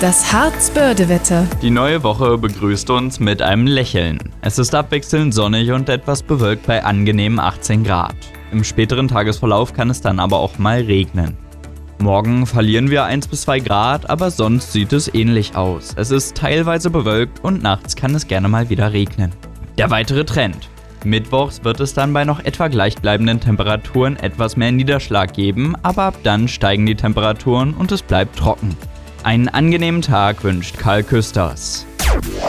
Das Harz-Börde-Wetter. Die neue Woche begrüßt uns mit einem Lächeln. Es ist abwechselnd sonnig und etwas bewölkt bei angenehmen 18 Grad. Im späteren Tagesverlauf kann es dann aber auch mal regnen. Morgen verlieren wir 1 bis 2 Grad, aber sonst sieht es ähnlich aus. Es ist teilweise bewölkt und nachts kann es gerne mal wieder regnen. Der weitere Trend. Mittwochs wird es dann bei noch etwa gleichbleibenden Temperaturen etwas mehr Niederschlag geben, aber ab dann steigen die Temperaturen und es bleibt trocken. Einen angenehmen Tag wünscht Karl Küsters.